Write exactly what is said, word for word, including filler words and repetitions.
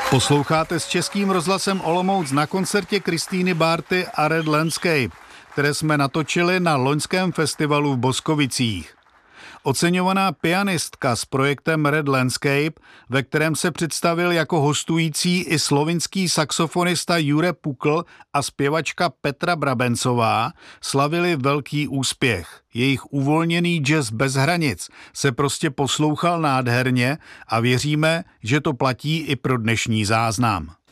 Posloucháte s Českým rozhlasem Olomouc na koncertě Kristýny Bárty a Red Landscape, které jsme natočili na loňském festivalu v Boskovicích. Oceňovaná pianistka s projektem Red Landscape, ve kterém se představil jako hostující i slovinský saxofonista Jure Pukl a zpěvačka Petra Brabencová, slavili velký úspěch. Jejich uvolněný jazz bez hranic se prostě poslouchal nádherně a věříme, že to platí i pro dnešní záznam.